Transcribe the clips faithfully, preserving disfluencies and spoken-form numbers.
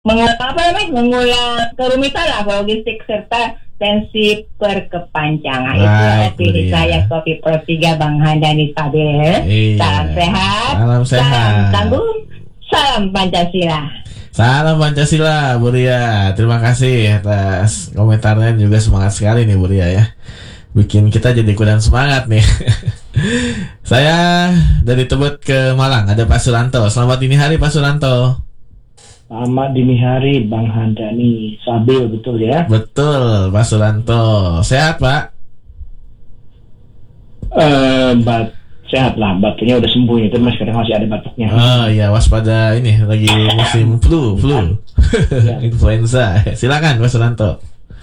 mengulang apa namanya mengulang kerumitan lah logistik serta tensi perkepanjangan. Itu opini saya Kopi Pro tiga Bang Handani Stabil. Iya. Salam sehat, salam sehat, salam tangguh, salam Pancasila. Salam Pancasila, Bu Ria. Terima kasih atas komentarnya, juga semangat sekali nih Bu Ria ya. Bikin kita jadi ikutan semangat nih. Saya dari Tebet ke Malang, ada Pak Suranto. Selamat dini hari Pak Suranto. Selamat dini hari Bang Handani Stabil, betul ya? Betul Pak Suranto. Sehat Pak? Eh, bat sehat lah, batuknya udah sembuh ya, tapi sekarang masih ada batuknya. Oh iya, waspada ini lagi musim flu, flu, ya. Influenza. Silakan Pak Suranto.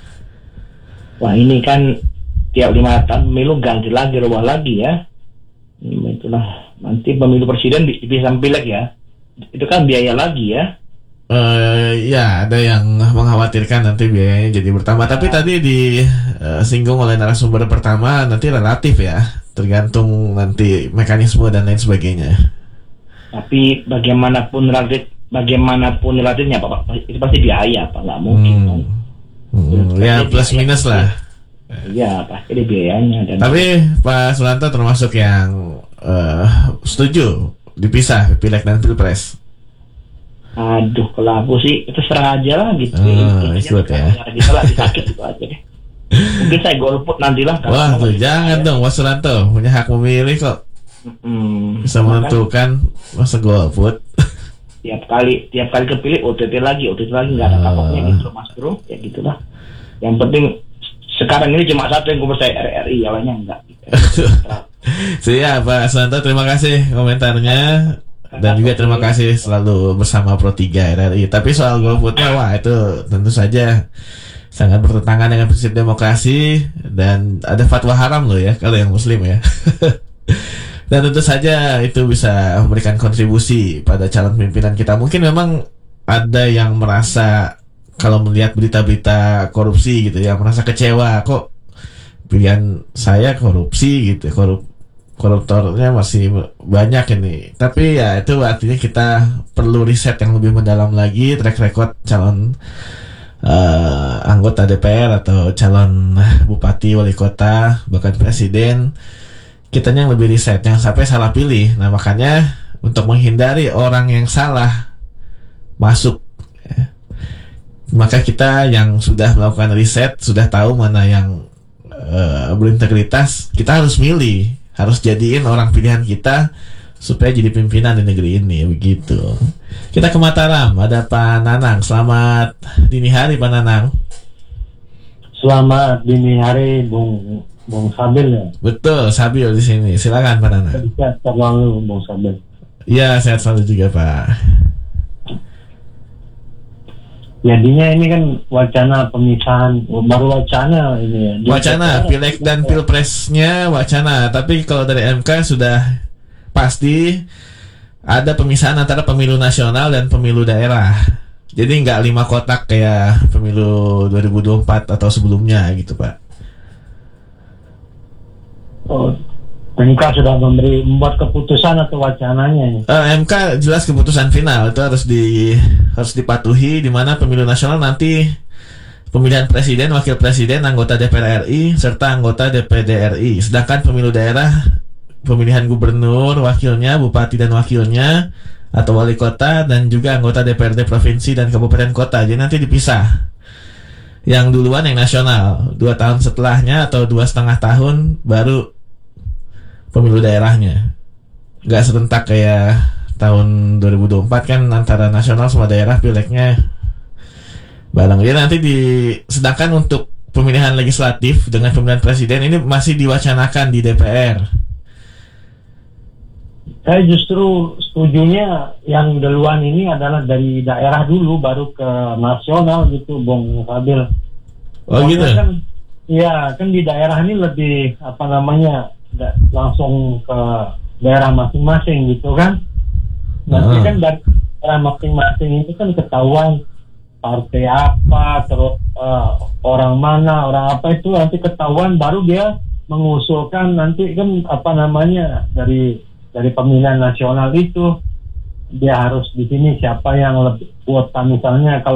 Wah ini kan tiap lima tahun pemilu ganti lagi, rubah lagi ya. Itulah nanti pemilu presiden bisa pilek ya. Itu kan biaya lagi ya. Uh, ya ada yang mengkhawatirkan nanti biayanya jadi bertambah. Tapi tadi disinggung uh, oleh narasumber pertama, nanti relatif ya, tergantung nanti mekanisme dan lain sebagainya. Tapi bagaimanapun relatif, bagaimanapun relatifnya Pak, itu pasti biaya Pak, nggak mungkin. Hmm. Kan? Hmm. Ya plus minus lah. Iya pasti ada biayanya. Dan tapi Pak Suranto termasuk yang uh, setuju dipisah Pileg dan Pilpres. Aduh, kalau aku sih itu serah aja lah gitu. Oh, ikut ya. Kita lagi sakit gitu aja deh. Mungkin saya golput nantilah. Wah, tuh jangan ya. Dong, Mas Suranto punya hak memilih kok. Hmm, bisa menentukan masa golput. Tiap kali, tiap kali kepilih O T T lagi, O T T lagi nggak ada kapoknya gitu, Mas Bro. Ya gitulah. Yang penting sekarang ini cuma satu yang gue percaya, R R I, yang lainnya enggak. Siap, Pak Suranto, terima kasih komentarnya. Dan juga terima kasih selalu bersama Pro tiga R R I. Tapi soal golputnya, wah itu tentu saja sangat bertentangan dengan prinsip demokrasi. Dan ada fatwa haram loh ya kalau yang muslim ya. Dan tentu saja itu bisa memberikan kontribusi pada calon pimpinan kita. Mungkin memang ada yang merasa kalau melihat berita-berita korupsi gitu ya, merasa kecewa, kok pilihan saya korupsi gitu, korup koruptornya masih banyak ini. Tapi ya itu artinya kita perlu riset yang lebih mendalam lagi, track record calon uh, anggota D P R atau calon bupati, wali kota, bahkan presiden. Kitanya yang lebih riset, jangan sampai salah pilih. Nah makanya untuk menghindari orang yang salah masuk ya, maka kita yang sudah melakukan riset, sudah tahu mana yang uh, berintegritas, kita harus milih, harus jadiin orang pilihan kita supaya jadi pimpinan di negeri ini, begitu. Kita ke Mataram, ada Pak Nanang. Selamat dini hari Pak Nanang. Selamat dini hari Bung Bung Sabil ya. Betul, Sabil di sini. Silakan Pak Nanang. Sehat selalu Bung Sabil. Iya, sehat selalu juga Pak. Jadinya ini kan wacana pemisahan, baru wacana ini ya. Wacana Pileg dan Pilpresnya wacana, tapi kalau dari M K sudah pasti ada pemisahan antara pemilu nasional dan pemilu daerah. Jadi nggak lima kotak kayak pemilu dua ribu dua puluh empat atau sebelumnya gitu Pak. Oh, M K sudah memberi membuat keputusan atau wacananya ini? Uh, M K jelas keputusan final itu harus di harus dipatuhi, di mana pemilu nasional nanti pemilihan presiden, wakil presiden, anggota D P R R I serta anggota D P D R I. Sedangkan pemilu daerah pemilihan gubernur, wakilnya, bupati dan wakilnya atau wali kota dan juga anggota D P R D provinsi dan kabupaten kota. Jadi nanti dipisah. Yang duluan yang nasional, dua tahun setelahnya atau dua setengah tahun baru pemilu daerahnya. Gak serentak kayak tahun dua ribu dua puluh empat kan antara nasional sama daerah pileknya bareng. Jadi nanti di sedangkan untuk pemilihan legislatif dengan pemilihan presiden ini masih diwacanakan di D P R. Saya justru setujunya yang duluan ini adalah dari daerah dulu baru ke nasional gitu Bung Sabil. Oh gitu. Kan, ya kan di daerah ini lebih apa namanya langsung ke daerah masing-masing gitu kan. Nanti uh. kan dari daerah masing-masing itu kan ketahuan partai apa, terus uh, orang mana, orang apa itu nanti ketahuan, baru dia mengusulkan nanti kan apa namanya dari dari pemilihan nasional itu. dia harus di sini siapa yang lebih kuota misalnya kalau